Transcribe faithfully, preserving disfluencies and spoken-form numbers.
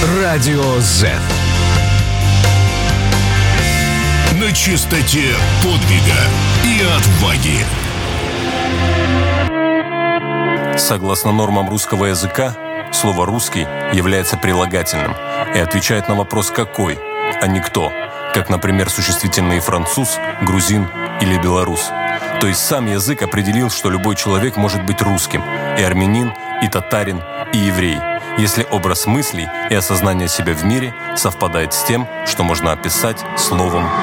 Радио Z. На чистоте подвига и отваги. Согласно нормам русского языка, слово «русский» является прилагательным и отвечает на вопрос «какой», а не «кто», как, например, существительные «француз», «грузин» или «белорус». То есть сам язык определил, что любой человек может быть русским, и армянин, и татарин, и еврей, если образ мыслей и осознание себя в мире совпадает с тем, что можно описать словом